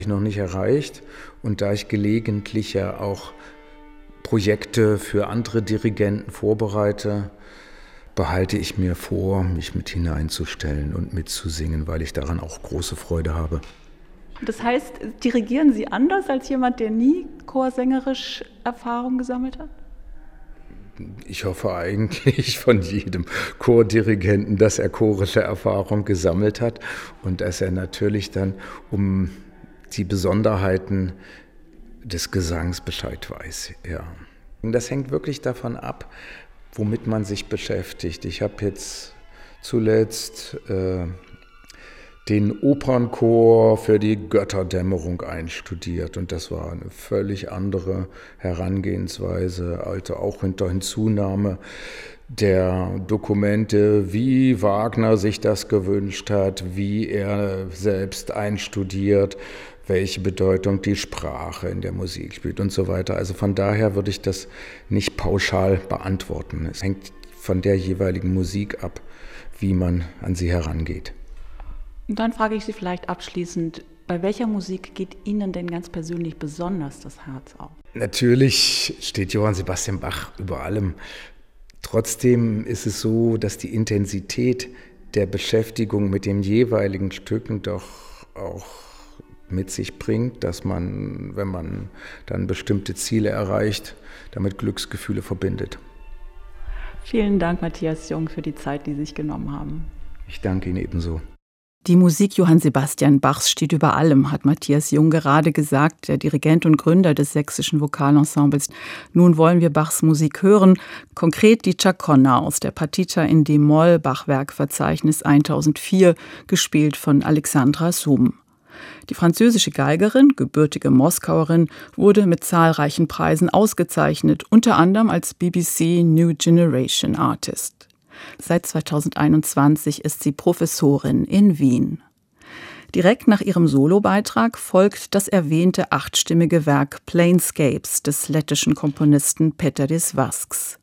Noch nicht erreicht, und da ich gelegentlich ja auch Projekte für andere Dirigenten vorbereite, behalte ich mir vor, mich mit hineinzustellen und mitzusingen, weil ich daran auch große Freude habe. Das heißt, dirigieren Sie anders als jemand, der nie chorsängerisch Erfahrung gesammelt hat? Ich hoffe eigentlich von jedem Chordirigenten, dass er chorische Erfahrung gesammelt hat und dass er natürlich dann um die Besonderheiten des Gesangs Bescheid weiß. Ja. Das hängt wirklich davon ab, womit man sich beschäftigt. Ich habe jetzt zuletzt den Opernchor für die Götterdämmerung einstudiert, und das war eine völlig andere Herangehensweise, also auch unter Hinzunahme der Dokumente, wie Wagner sich das gewünscht hat, wie er selbst einstudiert, welche Bedeutung die Sprache in der Musik spielt und so weiter. Also von daher würde ich das nicht pauschal beantworten. Es hängt von der jeweiligen Musik ab, wie man an sie herangeht. Und dann frage ich Sie vielleicht abschließend, bei welcher Musik geht Ihnen denn ganz persönlich besonders das Herz auf? Natürlich steht Johann Sebastian Bach über allem. Trotzdem ist es so, dass die Intensität der Beschäftigung mit den jeweiligen Stücken doch auch mit sich bringt, dass man, wenn man dann bestimmte Ziele erreicht, damit Glücksgefühle verbindet. Vielen Dank, Matthias Jung, für die Zeit, die Sie sich genommen haben. Ich danke Ihnen ebenso. Die Musik Johann Sebastian Bachs steht über allem, hat Matthias Jung gerade gesagt, der Dirigent und Gründer des Sächsischen Vokalensembles. Nun wollen wir Bachs Musik hören, konkret die Chaconne aus der Partita in d-Moll, Bachwerkverzeichnis 1004, gespielt von Alexandra Sohm. Die französische Geigerin, gebürtige Moskauerin, wurde mit zahlreichen Preisen ausgezeichnet, unter anderem als BBC New Generation Artist. Seit 2021 ist sie Professorin in Wien. Direkt nach ihrem Solobeitrag folgt das erwähnte 8-stimmige Werk Planescapes des lettischen Komponisten Peteris Vasks.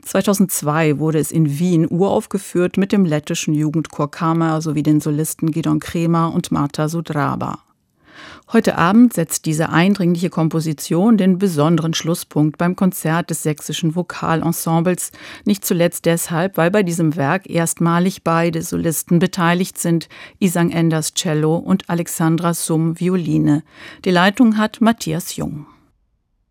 2002 wurde es in Wien uraufgeführt mit dem lettischen Jugendchor Kamer sowie den Solisten Gidon Kremer und Marta Sudraba. Heute Abend setzt diese eindringliche Komposition den besonderen Schlusspunkt beim Konzert des Sächsischen Vokalensembles, nicht zuletzt deshalb, weil bei diesem Werk erstmalig beide Solisten beteiligt sind, Isang Enders Cello und Alexandra Sohm Violine. Die Leitung hat Matthias Jung.